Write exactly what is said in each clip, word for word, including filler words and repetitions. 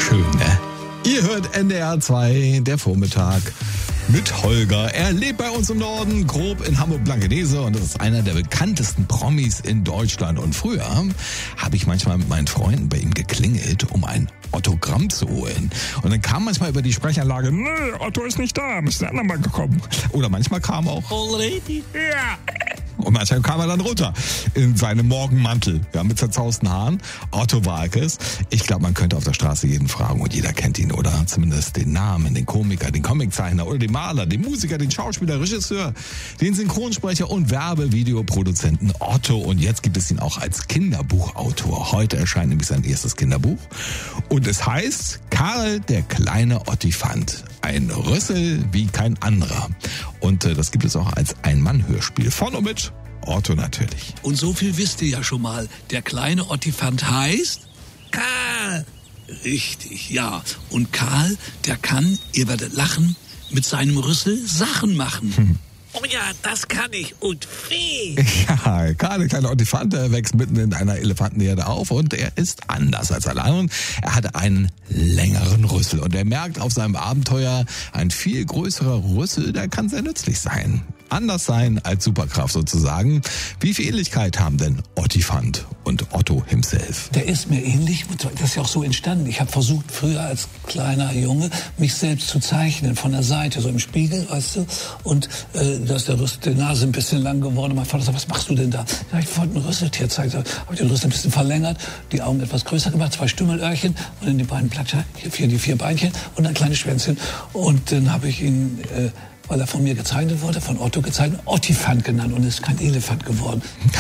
Schön, ne? Ihr hört N D R zwei, der Vormittag mit Holger. Er lebt bei uns im Norden, grob in Hamburg-Blankenese, und das ist einer der bekanntesten Promis in Deutschland. Und früher habe ich manchmal mit meinen Freunden bei ihm geklingelt, um ein Autogramm zu holen. Und dann kam manchmal über die Sprechanlage, nö, Otto ist nicht da, ist der andere mal gekommen. Oder manchmal kam auch, Already? Ja. Und manchmal kam er dann runter in seinem Morgenmantel, ja, mit zerzausten Haaren. Otto Waalkes. Ich glaube, man könnte auf der Straße jeden fragen und jeder kennt ihn, oder? Zumindest den Namen, den Komiker, den Comiczeichner oder den Maler, den Musiker, den Schauspieler, Regisseur, den Synchronsprecher und Werbevideoproduzenten Otto. Und jetzt gibt es ihn auch als Kinderbuchautor. Heute erscheint nämlich sein erstes Kinderbuch. Und es heißt Karl, der kleine Ottifant. Ein Rüssel wie kein anderer. Und äh, das gibt es auch als Ein-Mann-Hörspiel von und mit Otto natürlich. Und so viel wisst ihr ja schon mal. Der kleine Ottifant heißt Karl. Richtig, ja. Und Karl, der kann, ihr werdet lachen, mit seinem Rüssel Sachen machen. Hm. Oh ja, das kann ich. Und viel. Ja, Karl, der kleine Ottifant, der wächst mitten in einer Elefantenherde auf und er ist anders als alle anderen. Er hat einen längeren Rüssel und er merkt auf seinem Abenteuer, ein viel größerer Rüssel, der kann sehr nützlich sein. Anders sein als Superkraft sozusagen. Wie viel Ähnlichkeit haben denn Ottifant und Otto himself? Der ist mir ähnlich, das ist ja auch so entstanden. Ich habe versucht, früher als kleiner Junge, mich selbst zu zeichnen, von der Seite, so im Spiegel, weißt du. Und äh, da ist der Rüssel, die Nase ein bisschen lang geworden. Und mein Vater sagt, was machst du denn da? Ja, ich wollte ein Rüsseltier zeigen. Habe ich den Rüssel ein bisschen verlängert, die Augen etwas größer gemacht, zwei Stümmelöhrchen und in die beiden Platscher, hier vier, die vier Beinchen und ein kleines Schwänzchen. Und dann habe ich ihn... Äh, weil er von mir gezeichnet wurde, von Otto gezeichnet, Ottifant genannt und ist kein Elefant geworden.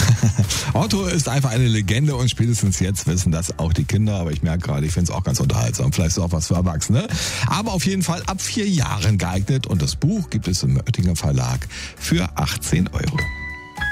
Otto ist einfach eine Legende und spätestens jetzt wissen das auch die Kinder, aber ich merke gerade, ich finde es auch ganz unterhaltsam, vielleicht auch was für Erwachsene. Aber auf jeden Fall ab vier Jahren geeignet und das Buch gibt es im Oettinger Verlag für achtzehn Euro.